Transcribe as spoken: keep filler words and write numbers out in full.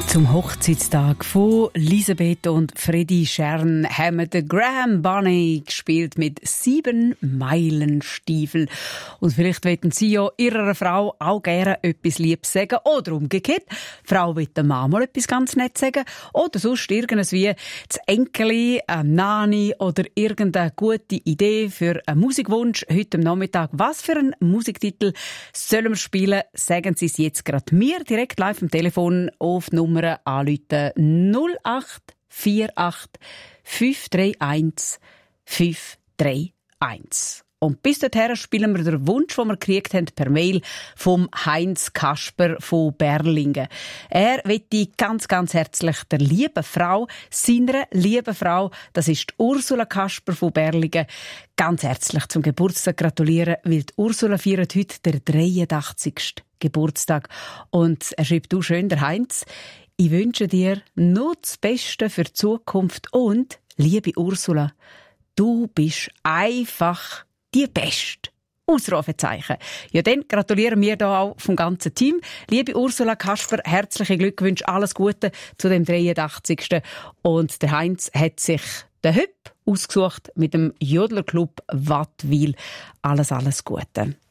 Zum Hochzeitstag von Elisabeth und Freddy Schern haben wir den Graham Bunny gespielt mit sieben Meilenstiefel. Und vielleicht wollten Sie ja Ihrer Frau auch gerne etwas Liebes sagen. Oder umgekehrt, die Frau will dem Mann mal etwas ganz nett sagen. Oder sonst irgendwas wie das Enkeli, eine Nani oder irgendeine gute Idee für einen Musikwunsch heute am Nachmittag. Was für einen Musiktitel sollen wir spielen? Sagen Sie es jetzt gerade mir direkt live am Telefon auf Nummer anrufen null acht vier acht fünf drei eins fünf drei eins. Und bis dahin spielen wir den Wunsch, den wir gekriegt haben per Mail vom Heinz Kasper von Berlingen. Er möchte ganz, ganz herzlich der lieben Frau, seiner lieben Frau, das ist die Ursula Kasper von Berlingen, ganz herzlich zum Geburtstag gratulieren, weil die Ursula feiert heute der dreiundachtzigsten Geburtstag. Und er schreibt auch schön, der Heinz, ich wünsche dir nur das Beste für die Zukunft und, liebe Ursula, du bist einfach die Beste. Ausrufezeichen. Ja, dann gratulieren wir da auch vom ganzen Team. Liebe Ursula Kasper, herzliche Glückwünsche, alles Gute zu dem dreiundachtzigsten Und der Heinz hat sich den Hüb ausgesucht mit dem Jodlerclub Wattwil. Alles, alles Gute.